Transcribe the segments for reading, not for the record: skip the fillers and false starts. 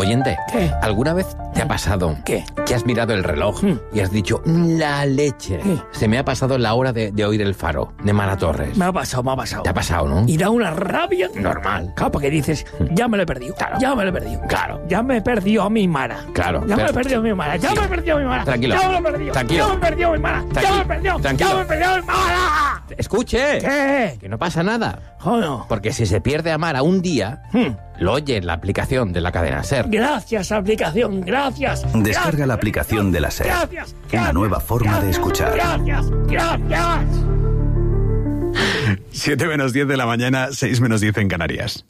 Oyente, ¿Qué? ¿alguna vez te ha pasado ¿Qué? que has mirado el reloj y has dicho, la leche? ¿Qué? Se me ha pasado la hora de oír el faro, de Mara Torres. Me ha pasado. ¿Te ha pasado, no? Y da una rabia. Normal. Claro, porque dices, ya me lo he perdido. Claro. Ya me lo he perdido. Claro. Ya me he perdido a mi Mara. Claro. Ya me Pero- he perdido a mi Mara. Ya Sí. me he perdido a mi Mara. Tranquilo. Ya me lo he perdido. Tranquilo. Ya me he perdido a mi Mara. Ya me he perdido. Tranquilo. Ya me he perdido a mi Mara. Escuche. ¿Qué? Que no pasa nada. Joder. Porque si se pierde a Mara un día, lo oye en la aplicación de la cadena SER. Gracias, aplicación. Gracias. Descarga la aplicación de la SER. Gracias. Una nueva forma de escuchar. Gracias. 7 menos 10 de la mañana, 6 menos 10 en Canarias.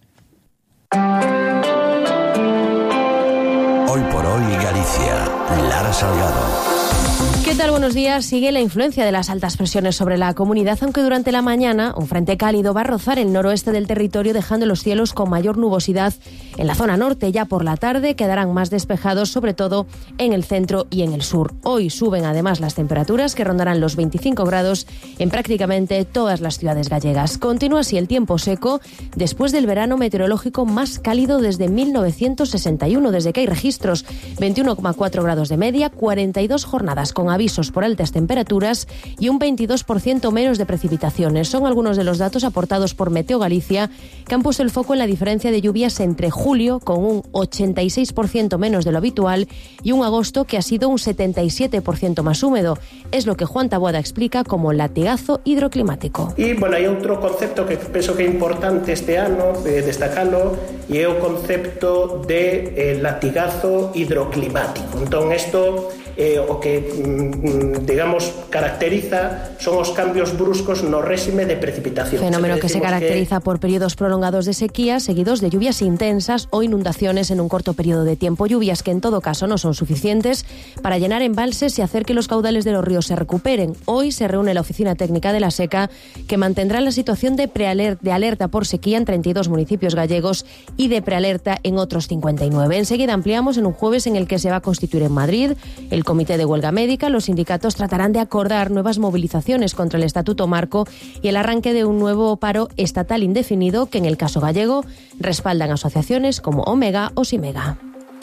Hoy por hoy Galicia. Lara Salgado. ¿Qué tal? Buenos días. Sigue la influencia de las altas presiones sobre la comunidad, aunque durante la mañana un frente cálido va a rozar el noroeste del territorio, dejando los cielos con mayor nubosidad en la zona norte. Ya por la tarde quedarán más despejados, sobre todo en el centro y en el sur. Hoy suben además las temperaturas, que rondarán los 25 grados en prácticamente todas las ciudades gallegas. Continúa así el tiempo seco después del verano meteorológico más cálido desde 1961, desde que hay registros. 21,4 grados de media, 42 jornadas con avisos por altas temperaturas y un 22% menos de precipitaciones. Son algunos de los datos aportados por Meteo Galicia, que han puesto el foco en la diferencia de lluvias entre julio, con un 86% menos de lo habitual, y un agosto que ha sido un 77% más húmedo. Es lo que Juan Taboada explica como latigazo hidroclimático. E, bueno, hai outro concepto que penso que é importante este ano destacalo, e é o concepto de latigazo hidroclimático. Entón, isto o que, digamos, caracteriza son os cambios bruscos no réxime de precipitación. Fenómeno que se caracteriza por periodos prolongados de sequía, seguidos de lluvias intensas o inundaciones en un corto periodo de tiempo. Lluvias que en todo caso no son suficientes para llenar embalses y hacer que los caudales de los ríos se recuperen. Hoy se reúne la Oficina Técnica de la Seca, que mantendrá la situación de alerta por sequía en 32 municipios gallegos y de prealerta en otros 59. Enseguida ampliamos en un jueves en el que se va a constituir en Madrid el Comité de Huelga Médica. Los sindicatos tratarán de acordar nuevas movilizaciones contra el Estatuto Marco y el arranque de un nuevo paro estatal indefinido que, en el caso gallego, respaldan asociaciones como Omega o Simega.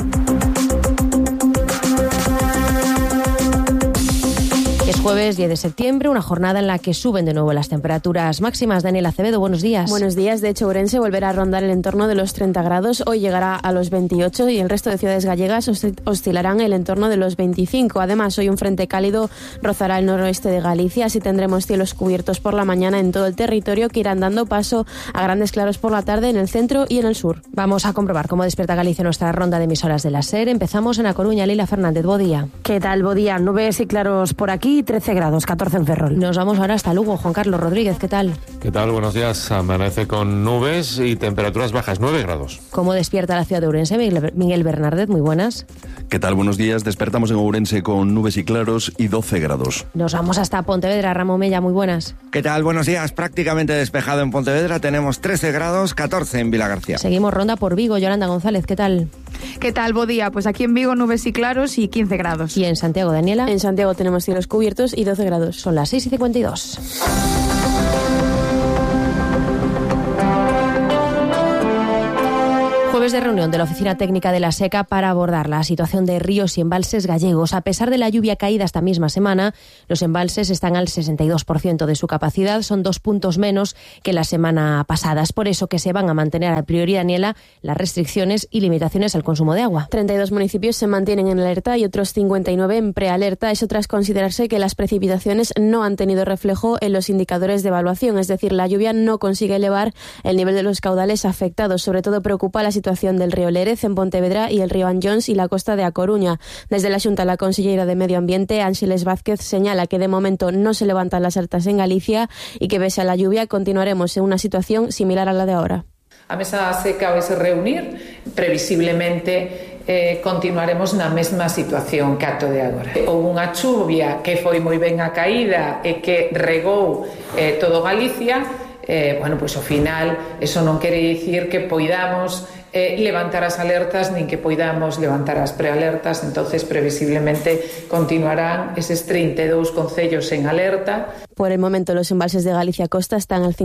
Es jueves 10 de septiembre, una jornada en la que suben de nuevo las temperaturas máximas. Daniel Acevedo, buenos días. Buenos días. De hecho, Ourense volverá a rondar el entorno de los 30 grados. Hoy llegará a los 28 y el resto de ciudades gallegas oscilarán el entorno de los 25. Además, hoy un frente cálido rozará el noroeste de Galicia. Así tendremos cielos cubiertos por la mañana en todo el territorio, que irán dando paso a grandes claros por la tarde en el centro y en el sur. Vamos a comprobar cómo despierta Galicia nuestra ronda de emisoras de la SER. Empezamos en A Coruña. Lila Fernández, buen día. ¿Qué tal? Buen día. Nubes y claros por aquí, 13 grados, 14 en Ferrol. Nos vamos ahora hasta Lugo. Juan Carlos Rodríguez, ¿qué tal? ¿Qué tal? Buenos días. Amanece con nubes y temperaturas bajas, 9 grados. ¿Cómo despierta la ciudad de Ourense? Miguel Bernardet, muy buenas. ¿Qué tal? Buenos días. Despertamos en Ourense con nubes y claros y 12 grados. Nos vamos hasta Pontevedra. Ramón Mella, muy buenas. ¿Qué tal? Buenos días. Prácticamente despejado en Pontevedra. Tenemos 13 grados, 14 en Vilagarcía. Seguimos ronda por Vigo. Yolanda González, ¿qué tal? ¿Qué tal? Buen día. Pues aquí en Vigo nubes y claros y 15 grados. ¿Y en Santiago, Daniela? En Santiago tenemos cielos cubiertos y 12 grados. Son las 6:52. Jueves de reunión de la Oficina Técnica de la Seca para abordar la situación de ríos y embalses gallegos. A pesar de la lluvia caída esta misma semana, los embalses están al 62% de su capacidad. Son 2 puntos menos que la semana pasada. Es por eso que se van a mantener a priori, Daniela, las restricciones y limitaciones al consumo de agua. 32 municipios se mantienen en alerta y otros 59 en prealerta. Eso tras considerarse que las precipitaciones no han tenido reflejo en los indicadores de evaluación. Es decir, la lluvia no consigue elevar el nivel de los caudales afectados. Sobre todo preocupa la situación del río Lérez en Pontevedra y el río Anllóns y la costa de A Coruña. Desde la Xunta, la consellera de Medio Ambiente, Ángeles Vázquez, señala que de momento no se levantan las alertas en Galicia y que pese a la lluvia continuaremos en una situación similar a la de ahora. A mesa seca vai se reunir, previsiblemente continuaremos na mesma situación que ato de agora. Houve unha chuvia que foi moi ben acaída e que regou todo Galicia. Bueno, pois ao final eso non quere dicir que poidamos levantar as alertas nin que poidamos levantar as prealertas. Entonces previsiblemente continuarán eses 32 concellos en alerta. Por el momento, los embalses de Galicia Costa están al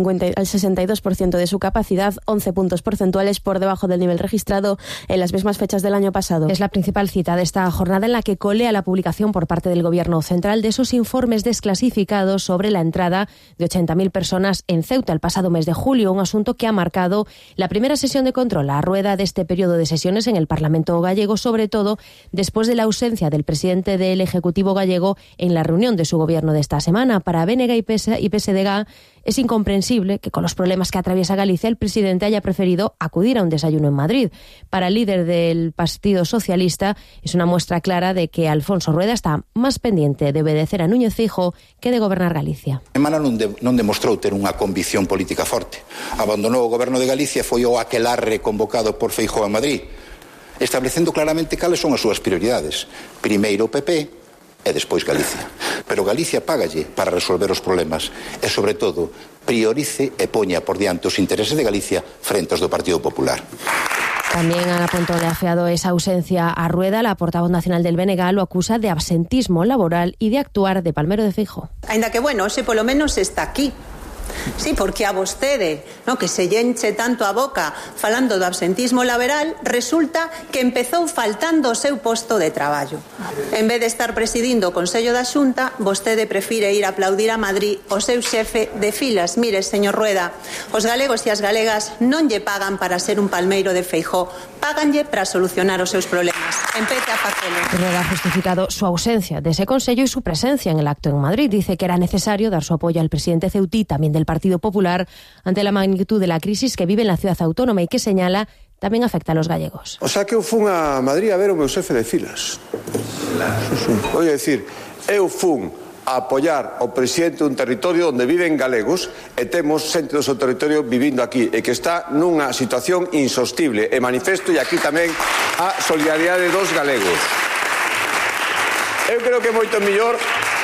62% de su capacidad, 11 puntos porcentuales por debajo del nivel registrado en las mismas fechas del año pasado. Es la principal cita de esta jornada en la que colea la publicación por parte del Gobierno central de esos informes desclasificados sobre la entrada de 80.000 personas en Ceuta el pasado mes de julio, un asunto que ha marcado la primera sesión de control a rueda de este periodo de sesiones en el Parlamento gallego, sobre todo después de la ausencia del presidente del Ejecutivo gallego en la reunión de su gobierno de esta semana. Para BNG y PSDG es incomprensible que con los problemas que atraviesa Galicia el presidente haya preferido acudir a un desayuno en Madrid. Para el líder del Partido Socialista es una muestra clara de que Alfonso Rueda está más pendiente de obedecer a Núñez Feijóo que de gobernar Galicia. Semana non demostrou ter unha convicción política forte. Abandonou o goberno de Galicia, foi o aquelarre convocado por Feijóo en Madrid, establecendo claramente cales son as súas prioridades. Primeiro o PP e despois Galicia. Pero Galicia págalle para resolver os problemas e, sobre todo, priorice e poña por diante os intereses de Galicia frente aos do Partido Popular. También Ana Pontón le ha afeado esa ausencia a Rueda. La portavoz nacional del BNG lo acusa de absentismo laboral y de actuar de palmero de Feijóo. Ainda que, bueno, ese polo menos está aquí. Sí, porque a vostede, no, que se lle enche tanto a boca falando do absentismo laboral, resulta que empezou faltando o seu posto de traballo. En vez de estar presidindo o Consello da Xunta, vostede prefire ir a aplaudir a Madrid o seu xefe de filas. Mire, señor Rueda, os galegos e as galegas non lle pagan para ser un palmeiro de Feijóo, páganlle para solucionar os seus problemas. Empece a facelo. Rueda ha justificado su ausencia de ese Consello y su presencia en el acto en Madrid. Dice que era necesario dar su apoyo al presidente ceutí, también del Partido Popular, ante la magnitud de la crisis que vive en la ciudad autónoma y que señala también afecta a los gallegos. O sea que eu fun a Madrid a ver o meu xefe de filas. Voy a decir, eu fun a apoiar o presidente dun territorio onde viven galegos e temos xente do seu territorio vivindo aquí e que está nunha situación insostible e manifesto e aquí tamén a solidaridade dos galegos. Eu creo que é moito mellor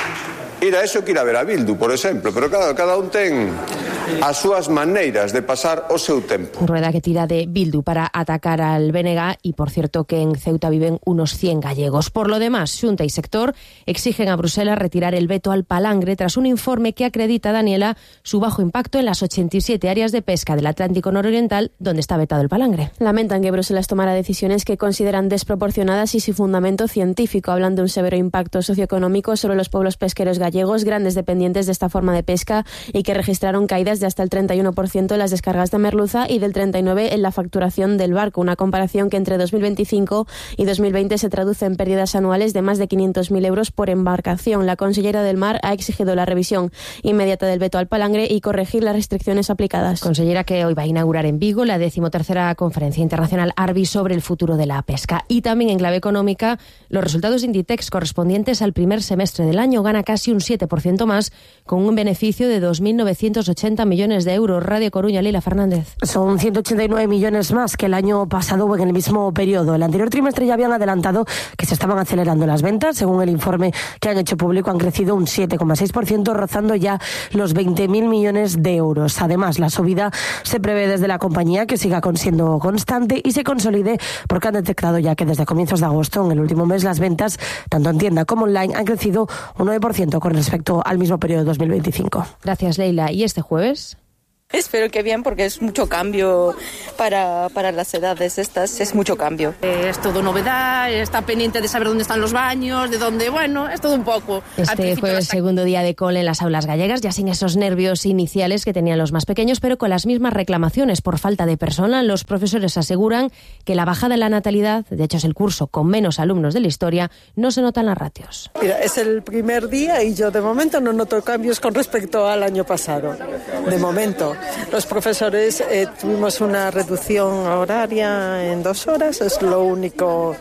ir a eso que ir a ver a Bildu, por exemplo, pero claro, cada un ten as súas maneiras de pasar o seu tempo. Rueda que tira de Bildu para atacar al BNG y, por cierto, que en Ceuta viven unos 100 gallegos. Por lo demás, Xunta y sector exigen a Bruselas retirar el veto al palangre tras un informe que acredita, Daniela, su bajo impacto en las 87 áreas de pesca del Atlántico nororiental donde está vetado el palangre. Lamentan que Bruselas tomara decisiones que consideran desproporcionadas y sin fundamento científico. Hablan de un severo impacto socioeconómico sobre los pueblos pesqueros gallegos, grandes dependientes de esta forma de pesca y que registraron caídas de hasta el 31% en las descargas de merluza y del 39% en la facturación del barco, una comparación que entre 2025 y 2020 se traduce en pérdidas anuales de más de 500.000 euros por embarcación. La consellera del Mar ha exigido la revisión inmediata del veto al palangre y corregir las restricciones aplicadas. Consellera que hoy va a inaugurar en Vigo la 13ª Conferencia Internacional ARBI sobre el futuro de la pesca. Y también en clave económica, los resultados de Inditex correspondientes al primer semestre del año gana casi un 7% más, con un beneficio de 2.980 millones de euros. Radio Coruña, Leila Fernández. Son 189 millones más que el año pasado o en el mismo periodo. El anterior trimestre ya habían adelantado que se estaban acelerando las ventas. Según el informe que han hecho público, han crecido un 7,6%, rozando ya los 20.000 millones de euros. Además, la subida se prevé desde la compañía que siga siendo constante y se consolide porque han detectado ya que desde comienzos de agosto, en el último mes, las ventas, tanto en tienda como online, han crecido un 9% con respecto al mismo periodo de 2025. Gracias, Leila. ¿Y este jueves? Espero que bien, porque es mucho cambio para las edades estas, es mucho cambio. Es todo novedad, está pendiente de saber dónde están los baños, de dónde, bueno, es todo un poco. Este fue el segundo día de cole en las aulas gallegas, ya sin esos nervios iniciales que tenían los más pequeños, pero con las mismas reclamaciones por falta de personal. Los profesores aseguran que la bajada en la natalidad, de hecho es el curso con menos alumnos de la historia, no se notan las ratios. Mira, es el primer día y yo de momento no noto cambios con respecto al año pasado, de momento. Los profesores tuvimos una reducción horaria en 2 horas, es lo único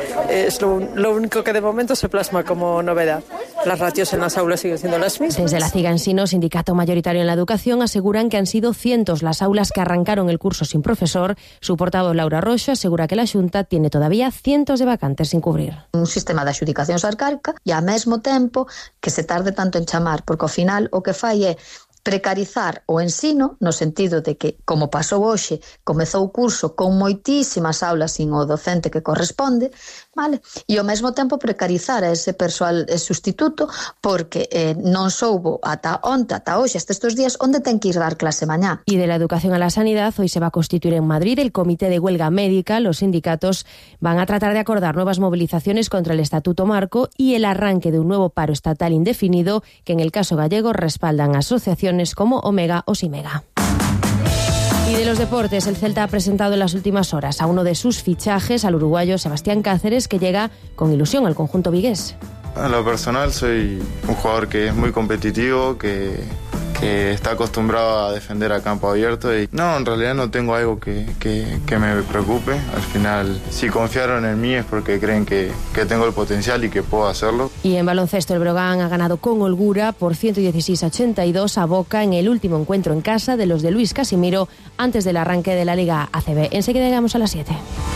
que de momento se plasma como novedad. Las ratios en las aulas siguen siendo las mismas. Desde la CIGA Ensino, sindicato mayoritario en la educación, aseguran que han sido cientos las aulas que arrancaron el curso sin profesor. Su portavoz, Laura Roxo, asegura que la Xunta tiene todavía cientos de vacantes sin cubrir. Un sistema de adxudicacións arcaica e ao mesmo tempo que se tarde tanto en chamar, porque ao final o que fai é precarizar o ensino, no sentido de que, como pasou hoxe, comezou o curso con moitísimas aulas sin o docente que corresponde, vale? E ao mesmo tempo precarizar a ese persoal sustituto porque non soubo ata onte, ata hoxe, hasta estes días, onde ten que ir dar clase mañá. Y de la educación a la sanidad, hoy se va a constituir en Madrid el Comité de Huelga Médica. Los sindicatos van a tratar de acordar nuevas movilizaciones contra el Estatuto Marco y el arranque de un nuevo paro estatal indefinido que en el caso gallego respaldan asociaciones como Omega o Simega. Y de los deportes, el Celta ha presentado en las últimas horas a uno de sus fichajes, al uruguayo Sebastián Cáceres, que llega con ilusión al conjunto vigués. En lo personal soy un jugador que es muy competitivo, que está acostumbrado a defender a campo abierto y no, en realidad no tengo algo que me preocupe. Al final, si confiaron en mí es porque creen que tengo el potencial y que puedo hacerlo. Y en baloncesto, el Breogán ha ganado con holgura por 116-82 a Boca en el último encuentro en casa de los de Luis Casimiro antes del arranque de la Liga ACB. Enseguida llegamos a las 7.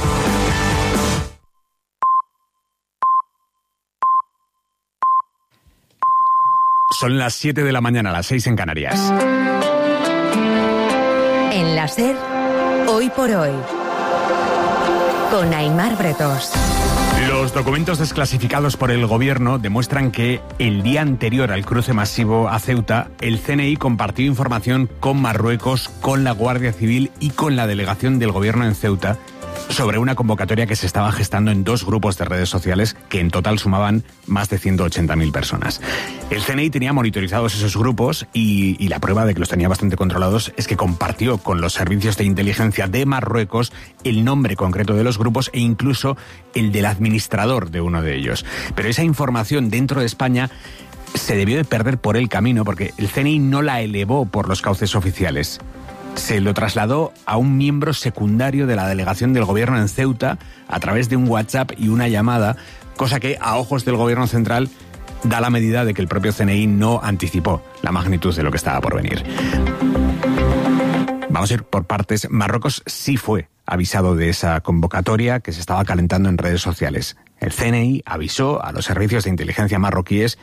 Son las 7 de la mañana, las 6 en Canarias. En la SER, hoy por hoy, con Aimar Bretos. Los documentos desclasificados por el gobierno demuestran que el día anterior al cruce masivo a Ceuta, el CNI compartió información con Marruecos, con la Guardia Civil y con la delegación del gobierno en Ceuta sobre una convocatoria que se estaba gestando en 2 grupos de redes sociales que en total sumaban más de 180.000 personas. El CNI tenía monitorizados esos grupos y la prueba de que los tenía bastante controlados es que compartió con los servicios de inteligencia de Marruecos el nombre concreto de los grupos e incluso el del administrador de uno de ellos. Pero esa información dentro de España se debió de perder por el camino porque el CNI no la elevó por los cauces oficiales. Se lo trasladó a un miembro secundario de la delegación del gobierno en Ceuta a través de un WhatsApp y una llamada, cosa que a ojos del gobierno central da la medida de que el propio CNI no anticipó la magnitud de lo que estaba por venir. Vamos a ir por partes. Marruecos sí fue avisado de esa convocatoria que se estaba calentando en redes sociales. El CNI avisó a los servicios de inteligencia marroquíes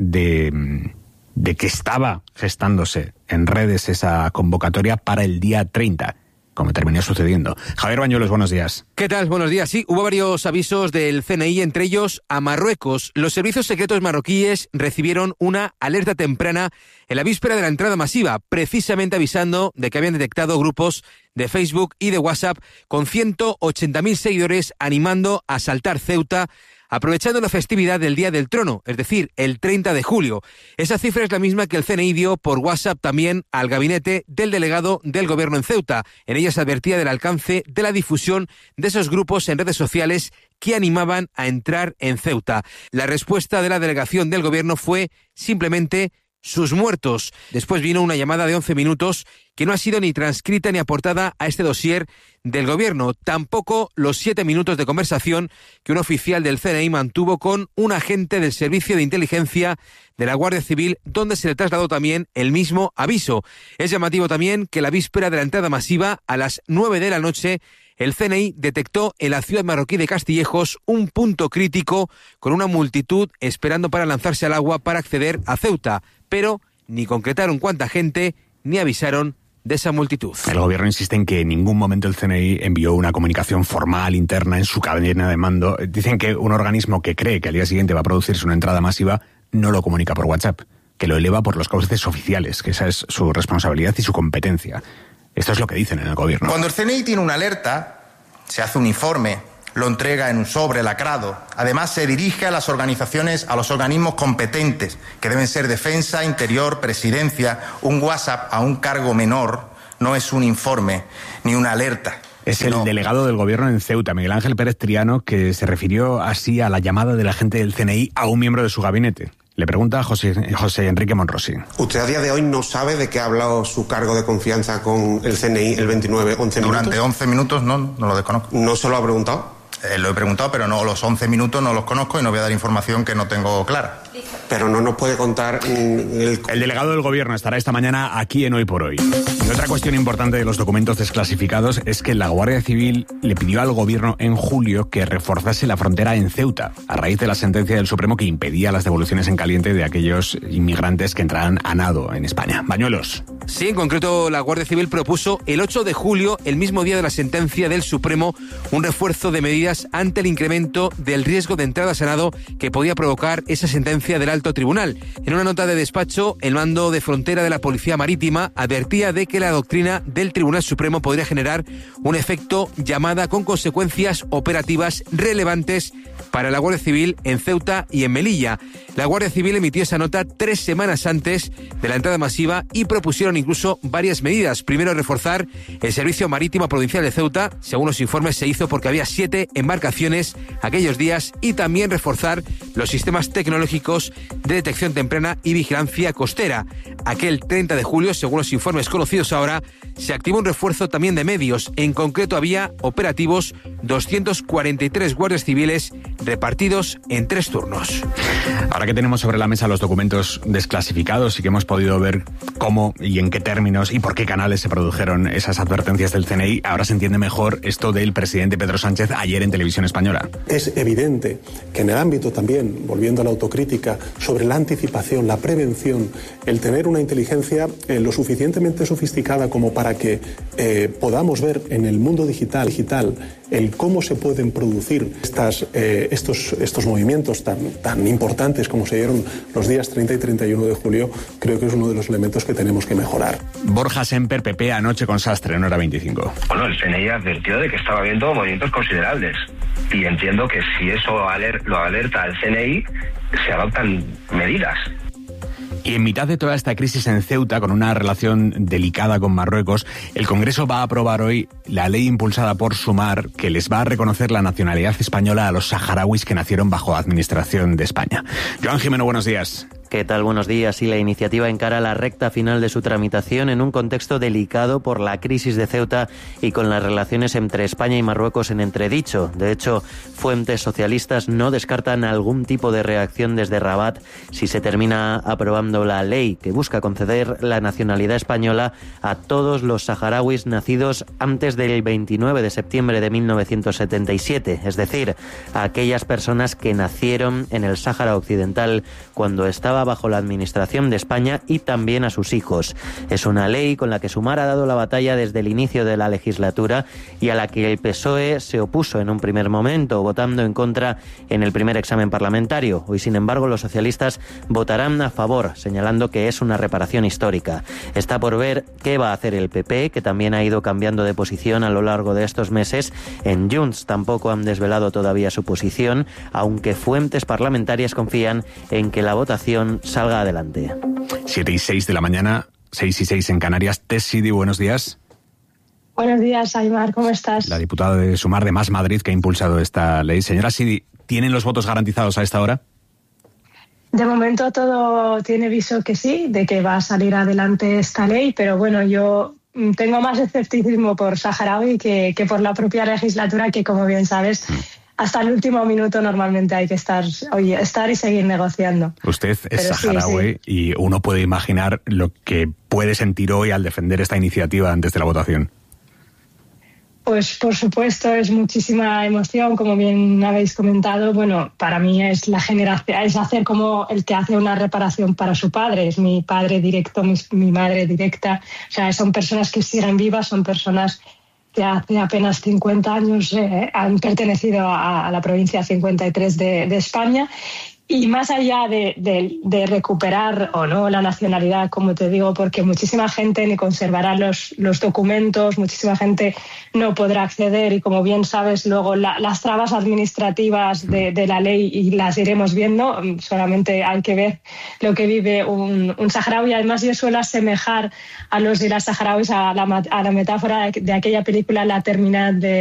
de que estaba gestándose en redes esa convocatoria para el día 30, como terminó sucediendo. Javier Bañuelos, buenos días. ¿Qué tal? Buenos días. Sí, hubo varios avisos del CNI, entre ellos a Marruecos. Los servicios secretos marroquíes recibieron una alerta temprana en la víspera de la entrada masiva, precisamente avisando de que habían detectado grupos de Facebook y de WhatsApp con 180.000 seguidores animando a asaltar Ceuta, aprovechando la festividad del Día del Trono, es decir, el 30 de julio. Esa cifra es la misma que el CNI dio por WhatsApp también al gabinete del delegado del gobierno en Ceuta. En ella se advertía del alcance de la difusión de esos grupos en redes sociales que animaban a entrar en Ceuta. La respuesta de la delegación del gobierno fue simplemente sus muertos. Después vino una llamada de 11 minutos que no ha sido ni transcrita ni aportada a este dossier del gobierno. Tampoco los 7 minutos de conversación que un oficial del CNI mantuvo con un agente del Servicio de Inteligencia de la Guardia Civil, donde se le trasladó también el mismo aviso. Es llamativo también que la víspera de la entrada masiva, a las 9 de la noche, el CNI detectó en la ciudad marroquí de Castillejos un punto crítico con una multitud esperando para lanzarse al agua para acceder a Ceuta, pero ni concretaron cuánta gente ni avisaron de esa multitud. El gobierno insiste en que en ningún momento el CNI envió una comunicación formal interna en su cadena de mando. Dicen que un organismo que cree que al día siguiente va a producirse una entrada masiva no lo comunica por WhatsApp, que lo eleva por los cauces oficiales, que esa es su responsabilidad y su competencia. Esto es lo que dicen en el gobierno. Cuando el CNI tiene una alerta, se hace un informe, lo entrega en un sobre lacrado. Además, se dirige a las organizaciones, a los organismos competentes, que deben ser Defensa, Interior, Presidencia. Un WhatsApp a un cargo menor no es un informe ni una alerta. Es el delegado del gobierno en Ceuta, Miguel Ángel Pérez Triano, que se refirió así a la llamada del agente del CNI a un miembro de su gabinete. Le pregunta a José Enrique Monrosi. ¿Usted a día de hoy no sabe de qué ha hablado su cargo de confianza con el CNI el 29, 11 minutos? Durante 11 minutos no lo desconozco. ¿No se lo ha preguntado? Lo he preguntado, pero no, los 11 minutos no los conozco y no voy a dar información que no tengo clara. Pero no nos puede contar... El delegado del gobierno estará esta mañana aquí en Hoy por Hoy. Y otra cuestión importante de los documentos desclasificados es que la Guardia Civil le pidió al gobierno en julio que reforzase la frontera en Ceuta, a raíz de la sentencia del Supremo que impedía las devoluciones en caliente de aquellos inmigrantes que entraran a nado en España. Bañuelos. Sí, en concreto la Guardia Civil propuso el 8 de julio, el mismo día de la sentencia del Supremo, un refuerzo de medidas ante el incremento del riesgo de entradas a nado que podía provocar esa sentencia del Alto Tribunal. En una nota de despacho, el mando de frontera de la Policía Marítima advertía de que la doctrina del Tribunal Supremo podría generar un efecto llamada con consecuencias operativas relevantes para la Guardia Civil en Ceuta y en Melilla. La Guardia Civil emitió esa nota 3 semanas antes de la entrada masiva y propusieron incluso varias medidas. Primero, reforzar el Servicio Marítimo Provincial de Ceuta. Según los informes, se hizo porque había 7 embarcaciones aquellos días, y también reforzar los sistemas tecnológicos de detección temprana y vigilancia costera. Aquel 30 de julio, según los informes conocidos ahora, se activó un refuerzo también de medios. En concreto, había operativos 243 guardias civiles repartidos en 3 turnos. Ahora que tenemos sobre la mesa los documentos desclasificados y que hemos podido ver cómo y en qué términos y por qué canales se produjeron esas advertencias del CNI, ahora se entiende mejor esto del presidente Pedro Sánchez ayer en Televisión Española. Es evidente que en el ámbito también, volviendo a la autocrítica, sobre la anticipación, la prevención, el tener una inteligencia lo suficientemente sofisticada como para que podamos ver en el mundo digital el cómo se pueden producir estos movimientos tan importantes como se dieron los días 30 y 31 de julio, creo que es uno de los elementos que tenemos que mejorar. Borja Semper, PP, anoche con Sastre, en Hora 25. Bueno, el CNI advirtió de que estaba habiendo movimientos considerables y entiendo que si eso lo alerta al CNI, se adoptan medidas. Y en mitad de toda esta crisis en Ceuta, con una relación delicada con Marruecos, el Congreso va a aprobar hoy la ley impulsada por Sumar que les va a reconocer la nacionalidad española a los saharauis que nacieron bajo administración de España. Joan Jimeno, buenos días. ¿Qué tal? Buenos días. Y la iniciativa encara la recta final de su tramitación en un contexto delicado por la crisis de Ceuta y con las relaciones entre España y Marruecos en entredicho. De hecho, fuentes socialistas no descartan algún tipo de reacción desde Rabat si se termina aprobando la ley que busca conceder la nacionalidad española a todos los saharauis nacidos antes del 29 de septiembre de 1977, es decir, a aquellas personas que nacieron en el Sáhara Occidental cuando estaba bajo la administración de España, y también a sus hijos. Es una ley con la que Sumar ha dado la batalla desde el inicio de la legislatura y a la que el PSOE se opuso en un primer momento, votando en contra en el primer examen parlamentario. Hoy, sin embargo, los socialistas votarán a favor, señalando que es una reparación histórica. Está por ver qué va a hacer el PP, que también ha ido cambiando de posición a lo largo de estos meses. En Junts tampoco han desvelado todavía su posición, aunque fuentes parlamentarias confían en que la votación salga adelante. 7:06 de la mañana, 6:06 en Canarias. Tess Sidi, buenos días. Buenos días, Aymar, ¿cómo estás? La diputada de Sumar, de Más Madrid, que ha impulsado esta ley. Señora Sidi, ¿tienen los votos garantizados a esta hora? De momento todo tiene viso que sí, de que va a salir adelante esta ley, pero bueno, yo tengo más escepticismo por saharaui que por la propia legislatura, que como bien sabes, hasta el último minuto normalmente hay que estar y seguir negociando. Usted es saharaui, y uno puede imaginar lo que puede sentir hoy al defender esta iniciativa antes de la votación. Pues por supuesto es muchísima emoción, como bien habéis comentado. Bueno, para mí es la generación, es hacer como el que hace una reparación para su padre. Es mi padre directo, mi madre directa. O sea, son personas que siguen vivas, son personas que hace apenas 50 años han pertenecido a la provincia 53 de España. Y más allá de recuperar o no la nacionalidad, como te digo, porque muchísima gente ni conservará los documentos, muchísima gente no podrá acceder, y como bien sabes, luego las trabas administrativas de la ley, y las iremos viendo. Solamente hay que ver lo que vive un saharaui. Además, yo suelo asemejar a los y las saharauis a la metáfora de aquella película La Terminal de